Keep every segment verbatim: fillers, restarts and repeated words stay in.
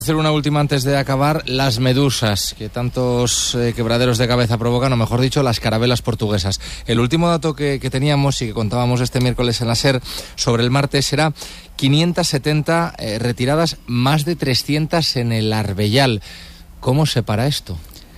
Hacer una última antes de acabar, las medusas, que tantos eh, quebraderos de cabeza provocan, o mejor dicho, las carabelas portuguesas. El último dato que, que teníamos y que contábamos este miércoles en la SER sobre el martes era quinientas setenta eh, retiradas, más de trescientas en el Arbellal. ¿Cómo se para esto?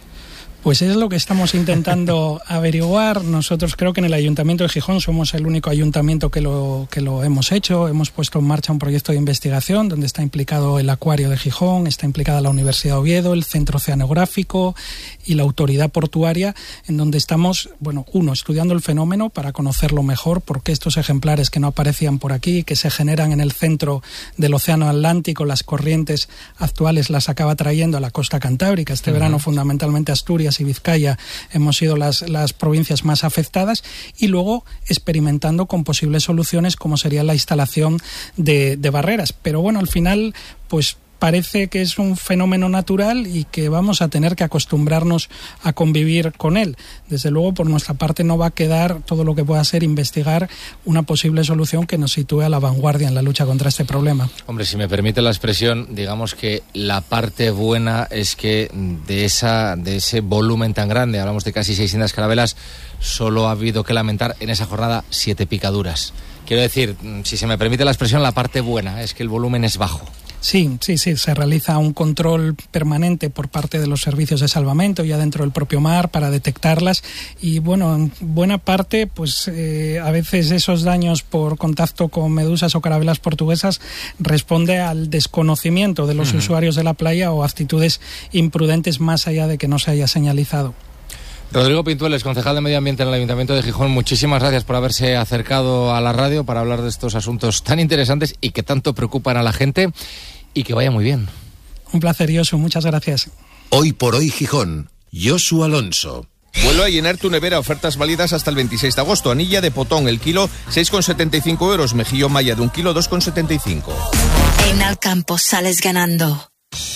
Pues es lo que estamos intentando averiguar. Nosotros creo que en el Ayuntamiento de Gijón somos el único ayuntamiento que lo, que lo hemos hecho. Hemos puesto en marcha un proyecto de investigación donde está implicado el Acuario de Gijón, está implicada la Universidad de Oviedo, el Centro Oceanográfico y la Autoridad Portuaria, en donde estamos, bueno, uno, estudiando el fenómeno para conocerlo mejor, porque estos ejemplares que no aparecían por aquí, que se generan en el centro del Océano Atlántico, las corrientes actuales las acaba trayendo a la costa cantábrica. Este uh-huh. verano fundamentalmente Asturias y Vizcaya hemos sido las, las provincias más afectadas, y luego experimentando con posibles soluciones como sería la instalación de, de barreras. Pero bueno, al final pues parece que es un fenómeno natural y que vamos a tener que acostumbrarnos a convivir con él. Desde luego, por nuestra parte, no va a quedar todo lo que pueda ser investigar una posible solución que nos sitúe a la vanguardia en la lucha contra este problema. Hombre, si me permite la expresión, digamos que la parte buena es que de esa de ese volumen tan grande, hablamos de casi seiscientas carabelas, solo ha habido que lamentar en esa jornada siete picaduras. Quiero decir, si se me permite la expresión, la parte buena es que el volumen es bajo. Sí, sí, sí, se realiza un control permanente por parte de los servicios de salvamento ya dentro del propio mar para detectarlas, y bueno, en buena parte pues eh, a veces esos daños por contacto con medusas o carabelas portuguesas responde al desconocimiento de los uh-huh. usuarios de la playa o actitudes imprudentes más allá de que no se haya señalizado. Rodrigo Pintueles, concejal de Medio Ambiente en el Ayuntamiento de Gijón, muchísimas gracias por haberse acercado a la radio para hablar de estos asuntos tan interesantes y que tanto preocupan a la gente, y que vaya muy bien. Un placer, Josu, muchas gracias. Hoy por hoy Gijón, Josu Alonso. Vuelve a llenar tu nevera, ofertas válidas hasta el veintiséis de agosto. Anilla de potón, el kilo, seis con setenta y cinco euros. Mejillón maya de un kilo, dos con setenta y cinco. En Alcampo sales ganando.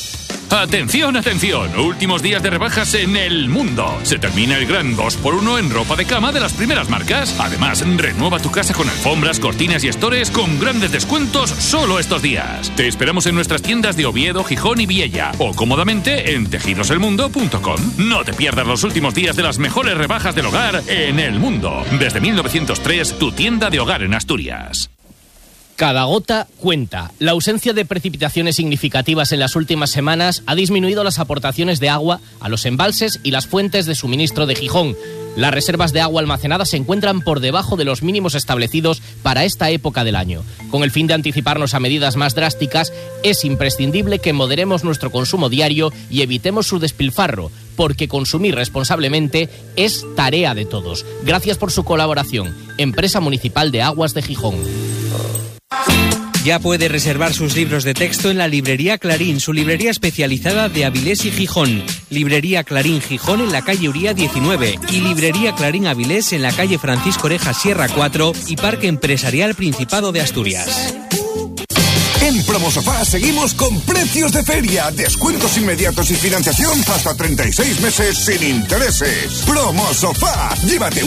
Atención, atención, últimos días de rebajas en El Mundo. Se termina el gran dos por uno en ropa de cama de las primeras marcas. Además, renueva tu casa con alfombras, cortinas y estores con grandes descuentos solo estos días. Te esperamos en nuestras tiendas de Oviedo, Gijón y Viella, o cómodamente en tejidos el mundo punto com. No te pierdas los últimos días de las mejores rebajas del hogar en El Mundo. Desde mil novecientos tres, tu tienda de hogar en Asturias. Cada gota cuenta. La ausencia de precipitaciones significativas en las últimas semanas ha disminuido las aportaciones de agua a los embalses y las fuentes de suministro de Gijón. Las reservas de agua almacenadas se encuentran por debajo de los mínimos establecidos para esta época del año. Con el fin de anticiparnos a medidas más drásticas, es imprescindible que moderemos nuestro consumo diario y evitemos su despilfarro, porque consumir responsablemente es tarea de todos. Gracias por su colaboración. Empresa Municipal de Aguas de Gijón. Ya puede reservar sus libros de texto en la Librería Clarín, su librería especializada de Avilés y Gijón. Librería Clarín Gijón en la calle Uría diecinueve y Librería Clarín Avilés en la calle Francisco Orejas Sierra cuatro y Parque Empresarial Principado de Asturias. En Promosofá seguimos con precios de feria, descuentos inmediatos y financiación hasta treinta y seis meses sin intereses. Promosofá, llévate